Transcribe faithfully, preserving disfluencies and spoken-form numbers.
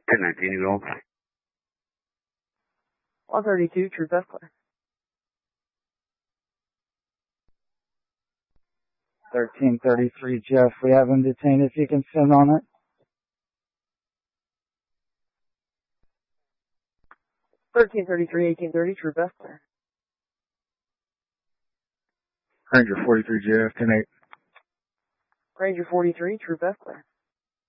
ten nineteen, you go. one thirty-two, Troop F clear. thirteen thirty-three, Jeff, we have him detained. If you can send on it. thirteen thirty-three, eighteen thirty, Troop F clear. Ranger forty-three, J F, ten eight. Ranger forty-three, Troop F clear.